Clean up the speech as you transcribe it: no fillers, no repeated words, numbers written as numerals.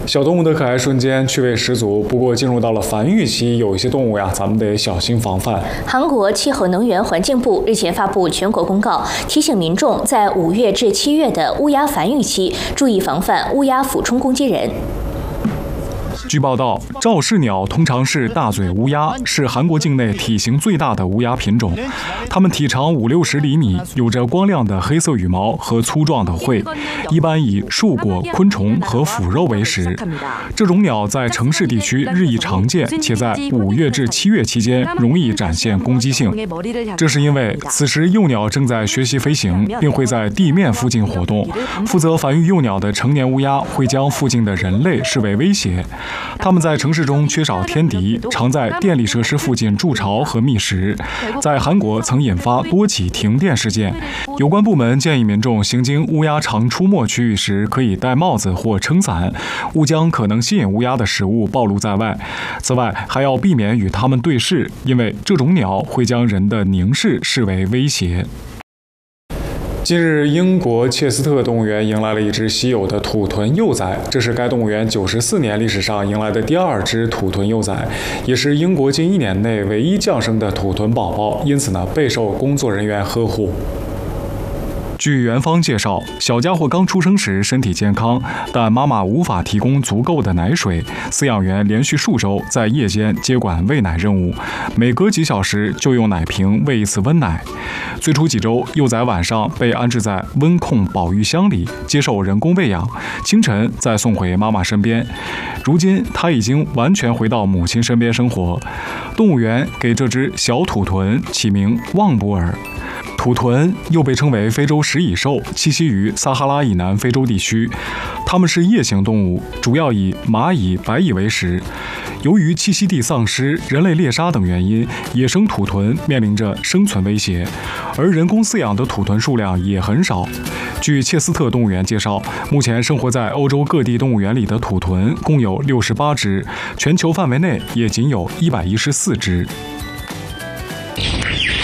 小动物的可爱瞬间，趣味十足。不过进入到了繁育期，有一些动物呀，咱们得小心防范。 韩国气候能源环境部日前发布全国公告，提醒民众在5月至7月的乌鸦繁育期，注意防范乌鸦俯冲攻击人。 据报道，赵氏鸟通常是大嘴乌鸦，是韩国境内体型最大的乌鸦品种。它们体长50-60厘米，有着光亮的黑色羽毛和粗壮的喙，一般以树果、昆虫和腐肉为食。这种鸟在城市地区日益常见，且在5月至7月期间容易展现攻击性。这是因为此时幼鸟正在学习飞行，并会在地面附近活动。负责繁育幼鸟的成年乌鸦会将附近的人类视为威胁。它们在城市中缺少天敌，常在电力设施附近筑巢和觅食，在韩国曾引发多起停电事件。有关部门建议民众行经乌鸦常出没区域时，可以戴帽子或撑伞，勿将可能吸引乌鸦的食物暴露在外。此外，还要避免与它们对视，因为这种鸟会将人的凝视视为威胁。近日，英国切斯特动物园迎来了一只稀有的土豚幼崽，这是该动物园94年历史上迎来的第2只土豚幼崽，也是英国近1年内唯一降生的土豚宝宝，因此备受工作人员呵护。据园方介绍，小家伙刚出生时身体健康，但妈妈无法提供足够的奶水，饲养员连续数周在夜间接管喂奶任务，每隔几小时就用奶瓶喂一次温奶。最初几周，幼崽晚上被安置在温控保育箱里，接受人工喂养，清晨再送回妈妈身边。如今，它已经完全回到母亲身边生活。动物园给这只小土豚起名旺布尔。土豚又被称为非洲食蚁兽，栖息于撒哈拉以南非洲地区。它们是夜行动物，主要以蚂蚁、白蚁为食。由于栖息地丧失、人类猎杀等原因，野生土豚面临着生存威胁，而人工饲养的土豚数量也很少。据切斯特动物园介绍，目前生活在欧洲各地动物园里的土豚共有68只，全球范围内也仅有114只。